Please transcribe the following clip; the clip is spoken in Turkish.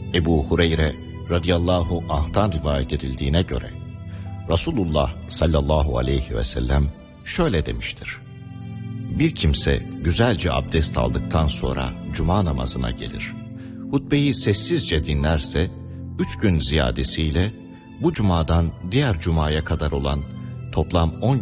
Ebu Hureyre radıyallahu anh'tan rivayet edildiğine göre Resulullah sallallahu aleyhi ve sellem şöyle demiştir: bir kimse güzelce abdest aldıktan sonra cuma namazına gelir. Hutbeyi sessizce dinlerse 3 gün ziyadesiyle bu cumadan diğer cumaya kadar olan toplam 10